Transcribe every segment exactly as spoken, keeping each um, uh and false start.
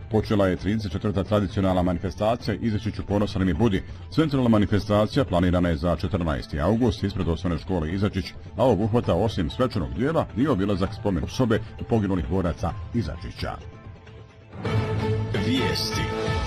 počela je trideset četvrta tradicionalna manifestacija Izaći ću ponosan mi budi. Centralna manifestacija planirana je za četrnaesti august ispred osnovne škole Izačić, a obuhvata osim svečanog dijela i obilazak spomen sobe poginulih boraca Izačića. Vijesti.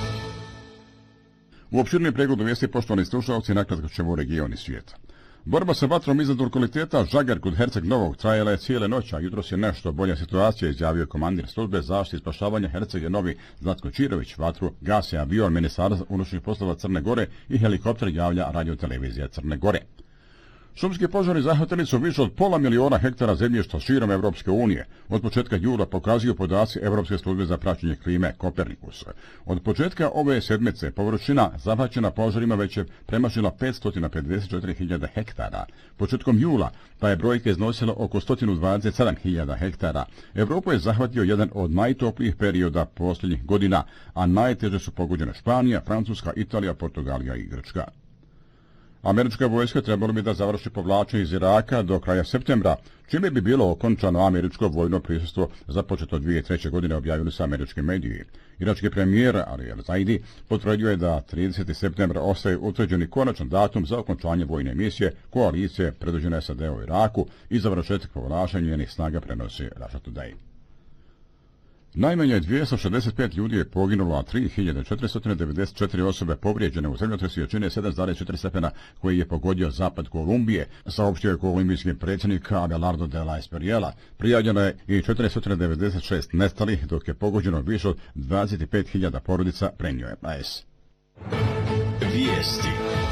U opširni pregled vijesti, poštovani slušalci, nakratko ćemo u regioni svijeta. Borba sa vatrom iznad lokaliteta Žagar kod Herceg Novog trajala je cijele noći, a jutros je nešto bolja situacija, izjavio komandir službe zaštite i spašavanja Herceg Novi Zlatko Čirović. Vatru gase avion Ministarstva unutrašnjih poslova Crne Gore i helikopter, javlja radiotelevizija Crne Gore. Šumski požari zahvatili su više od pola miliona hektara zemljišta širom Evropske unije. Od početka jula pokazuju podaci Evropske službe za praćenje klime Kopernikus. Od početka ove sedmice površina zahvaćena požarima već je premašila petsto pedeset četiri hiljade hektara. Početkom jula ta je brojka iznosila oko sto dvadeset sedam hiljada hektara. Evropu je zahvatio jedan od najtoplijih perioda posljednjih godina, a najteže su pogođene Španija, Francuska, Italija, Portugalija i Grčka. Američka vojska trebalo bi da završi povlačenje iz Iraka do kraja septembra, čime bi bilo okončano američko vojno prisustvo započeto dvije tisuće treće. godine, objavili su američki mediji. Irački premijer Ali El-Zaidi potvrdio je da trideseti septembra ostaje utvrđeni konačan datum za okončanje vojne misije koalicije predvođene S A D u Iraku i završetak povlačenja njenih snaga, prenosi Russia Today. Najmanje dvjesto šezdeset pet ljudi je poginulo, a tri hiljade četiristo devedeset četiri osobe povrijeđene u zemljotresu jačine sedam zarez četiri stepena koji je pogodio zapad Kolumbije, saopštio je kolumbijski predsjednik Abelardo de la Espriella. Prijavljeno je i četiristo devedeset šest nestalih, dok je pogođeno više od dvadeset pet hiljada porodica, prenio je A S. Vijesti.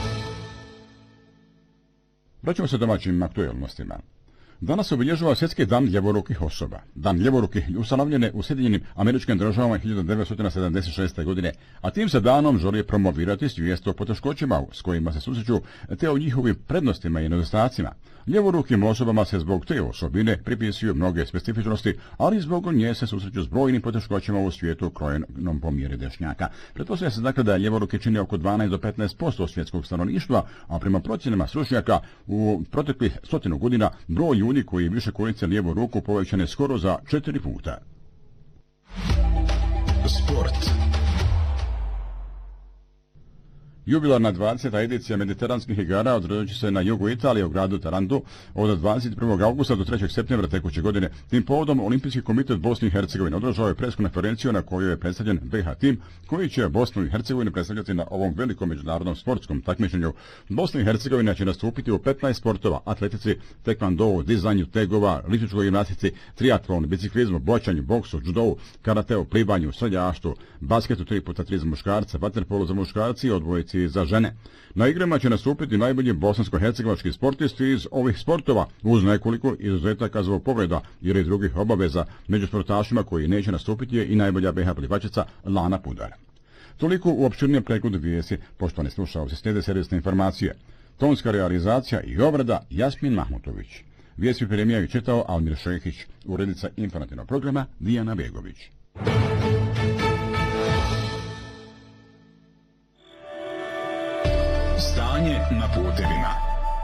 Vraćamo se domaćim aktualnostima. Danas se obilježava svjetski dan ljevorukih osoba. Dan ljevorukih ustanovljen je u Sjedinjenim Američkim Državama hiljadu devetsto sedamdeset šeste. godine, a tim se danom želi promovirati svijest o poteškoćama s kojima se susreću, te o njihovim prednostima i nedostacima. Ljevorukim osobama se zbog te osobine pripisuju mnoge specifičnosti, ali zbog nje se susreću s brojnim poteškoćama u svijetu krojenom po mjeri dešnjaka. Pretpostavlja se dakle da ljevoruki čine oko dvanaest do petnaest posto svjetskog stanovništva, a prema procjenama stručnjaka u proteklih stotinu godina broj ljudi koji više koriste lijevu ruku povećan je skoro za četiri puta. Sport. Jubilarna dvadeseta edicija mediteranskih igara održat će se na jugu Italije u gradu Tarantu od dvadeset prvog augusta do trećeg septembra tekuće godine. Tim povodom Olimpijski komitet Bosne i Hercegovine održao je preskonferenciju na kojoj je predstavljen B H tim koji će Bosnu i Hercegovinu predstavljati na ovom velikom međunarodnom sportskom takmičenju. Bosna i Hercegovina će nastupiti u petnaest sportova: atletici, tekvandou, dizanju tegova, ličničkoj gimnastici, triatlon, biciklizmu, boćanju, boksu, judou, karateu, plivanju, streljaštvu, basketu tri puta tri za muškarce, vaterpolu za muškarci i odbojci za žene. Na igrama će nastupiti najbolji bosansko-hercegovački sportisti iz ovih sportova, uz nekoliko izuzetaka zbog povreda ili i drugih obaveza. Među sportašima koji neće nastupiti je i najbolja B H plivačica Lana Pudar. Toliko u opširnijem pregledu vijesti, poštovani slušalci, slijede servisne informacije. Tonska realizacija i obrada Jasmin Mahmutović. Vijesti pripremio i čitao Almir Šehić, urednica informativnog programa Dijana Begović. Stanje na putevima.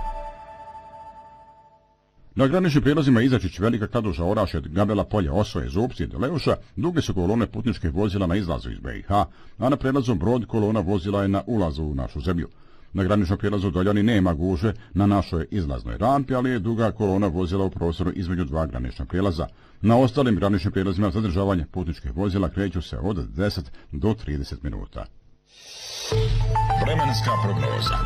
Na graničnim prijelazima Izačić, Velika Kladuša, Orašje, Gabela Polja, Osoje, Zupci i Deleuša duge su kolone putničkih vozila na izlazu iz B i H, a na prelazu Brod kolona vozila je na ulazu u našu zemlju. Na graničnom prijelazu Doljani nema gužve na našoj izlaznoj rampi, ali je duga kolona vozila u prostoru između dva granična prijelaza. Na ostalim graničnim prijelazima zadržavanje putničkih vozila kreću se od deset do trideset minuta. Vremenska prognoza.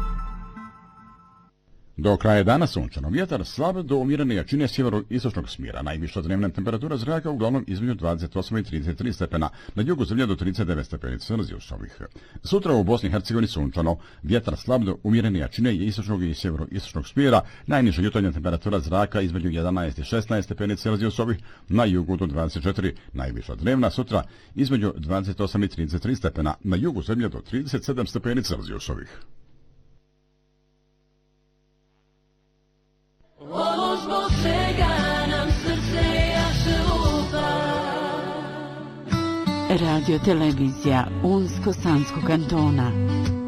Do kraja dana sunčano, vjetar slab do umjerene jačine sjeveroistočnog smjera. Najviša dnevna temperatura zraka uglavnom između dvadeset osam i trideset tri stepena, na jugu zemlje do trideset devet stepeni Celzijusovih. Sutra u Bosni i Hercegovini sunčano, vjetar slab do umjerene jačine i istočnog i sjeveroistočnog smjera. Najniža jutarnja temperatura zraka između jedanaest i šesnaest stepeni Celzijusovih, na jugu do dvadeset četiri. Najviša dnevna sutra između dvadeset osam i trideset tri stepena, na jugu zemlje do trideset sedam stepeni Celzijusovih. Ovo zbog svega nam srce jaše lupa. Radio televizija Unsko-Sanskog kantona.